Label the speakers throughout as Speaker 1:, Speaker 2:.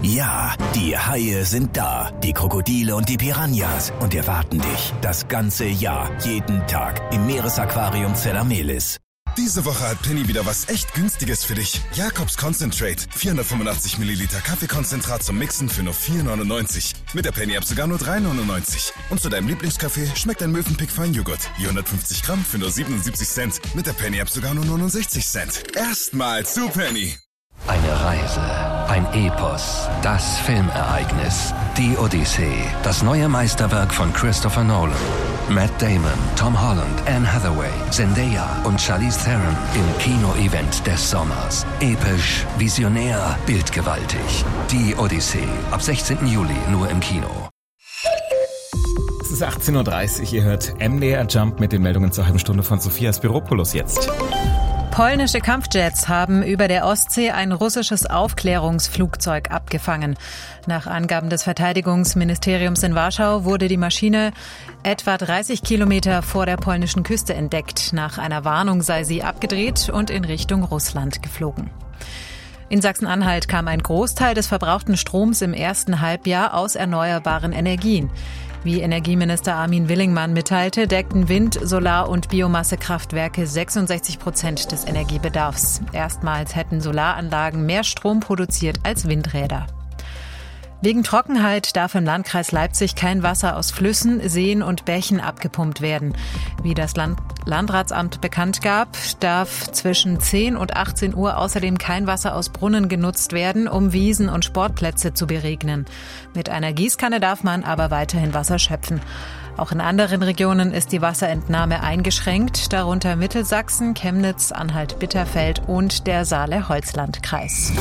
Speaker 1: Ja, die Haie sind da, die Krokodile und die Piranhas und erwarten dich das ganze Jahr, jeden Tag im Meeresaquarium Zella-Mehlis.
Speaker 2: Diese Woche hat Penny wieder was echt Günstiges für dich. Jakobs Concentrate. 485 Milliliter Kaffeekonzentrat zum Mixen für nur 4,99. Mit der Penny-App sogar nur 3,99. Und zu deinem Lieblingskaffee schmeckt ein Mövenpick Feinjoghurt. Je 150 Gramm für nur 77 Cent. Mit der Penny-App sogar nur 69 Cent. Erstmal zu Penny.
Speaker 3: Eine Reise, ein Epos, das Filmereignis, die Odyssee, das neue Meisterwerk von Christopher Nolan. Matt Damon, Tom Holland, Anne Hathaway, Zendaya und Charlize Theron im Kino-Event des Sommers. Episch, visionär, bildgewaltig. Die Odyssee, ab 16. Juli nur im Kino.
Speaker 4: Es ist 18.30 Uhr, ihr hört MDR Jump mit den Meldungen zur halben Stunde von Sophia Spiropoulos jetzt.
Speaker 5: Polnische Kampfjets haben über der Ostsee ein russisches Aufklärungsflugzeug abgefangen. Nach Angaben des Verteidigungsministeriums in Warschau wurde die Maschine etwa 30 Kilometer vor der polnischen Küste entdeckt. Nach einer Warnung sei sie abgedreht und in Richtung Russland geflogen. In Sachsen-Anhalt kam ein Großteil des verbrauchten Stroms im ersten Halbjahr aus erneuerbaren Energien. Wie Energieminister Armin Willingmann mitteilte, deckten Wind-, Solar- und Biomassekraftwerke 66% des Energiebedarfs. Erstmals hätten Solaranlagen mehr Strom produziert als Windräder. Wegen Trockenheit darf im Landkreis Leipzig kein Wasser aus Flüssen, Seen und Bächen abgepumpt werden. Wie das Landratsamt bekannt gab, darf zwischen 10 und 18 Uhr außerdem kein Wasser aus Brunnen genutzt werden, um Wiesen und Sportplätze zu beregnen. Mit einer Gießkanne darf man aber weiterhin Wasser schöpfen. Auch in anderen Regionen ist die Wasserentnahme eingeschränkt, darunter Mittelsachsen, Chemnitz, Anhalt-Bitterfeld und der Saale-Holzland-Kreis.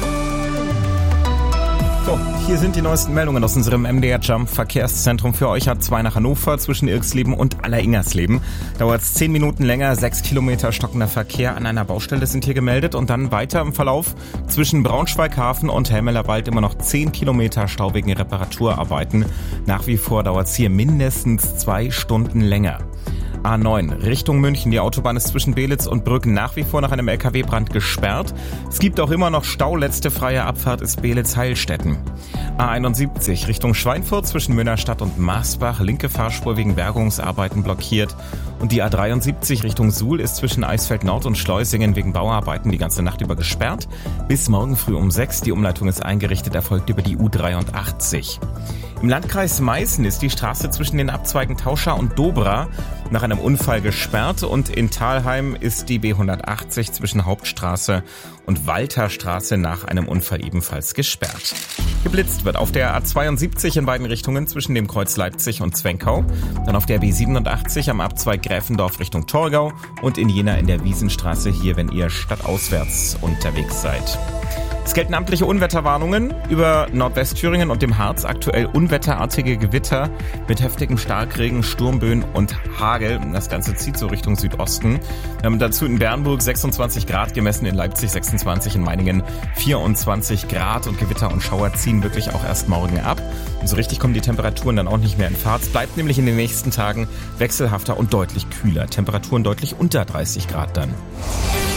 Speaker 4: So, hier sind die neuesten Meldungen aus unserem MDR Jump Verkehrszentrum für euch. A2 nach Hannover zwischen Irksleben und Alleringersleben. Dauert es 10 Minuten länger, 6 Kilometer stockender Verkehr an einer Baustelle sind hier gemeldet. Und dann weiter im Verlauf zwischen Braunschweig-Hafen und Helmeler Wald immer noch 10 Kilometer Stau wegen Reparaturarbeiten. Nach wie vor dauert es hier mindestens 2 Stunden länger. A9 Richtung München. Die Autobahn ist zwischen Belitz und Brücken nach wie vor nach einem LKW-Brand gesperrt. Es gibt auch immer noch Stau. Letzte freie Abfahrt ist Belitz-Heilstätten. A71 Richtung Schweinfurt zwischen Münnerstadt und Marsbach. Linke Fahrspur wegen Bergungsarbeiten blockiert. Und die A73 Richtung Suhl ist zwischen Eisfeld Nord und Schleusingen wegen Bauarbeiten die ganze Nacht über gesperrt. Bis morgen früh um 6. Die Umleitung ist eingerichtet, erfolgt über die U83. Im Landkreis Meißen ist die Straße zwischen den Abzweigen Tauscha und Dobra nach einem Unfall gesperrt und in Thalheim ist die B180 zwischen Hauptstraße und Walterstraße nach einem Unfall ebenfalls gesperrt. Geblitzt wird auf der A72 in beiden Richtungen zwischen dem Kreuz Leipzig und Zwenkau, dann auf der B87 am Abzweig Gräfendorf Richtung Torgau und in Jena in der Wiesenstraße hier, wenn ihr stadtauswärts unterwegs seid. Es gelten amtliche Unwetterwarnungen über Nordwestthüringen und dem Harz. Aktuell unwetterartige Gewitter mit heftigem Starkregen, Sturmböen und Hagel. Das Ganze zieht so Richtung Südosten. Wir haben dazu in Bernburg 26 Grad gemessen, in Leipzig 26, in Meiningen 24 Grad. Und Gewitter und Schauer ziehen wirklich auch erst morgen ab. Und so richtig kommen die Temperaturen dann auch nicht mehr in Fahrt. Es bleibt nämlich in den nächsten Tagen wechselhafter und deutlich kühler. Temperaturen deutlich unter 30 Grad dann.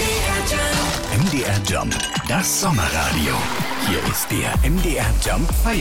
Speaker 1: MDR Jump, das Sommerradio. Hier ist der MDR Jump Feier.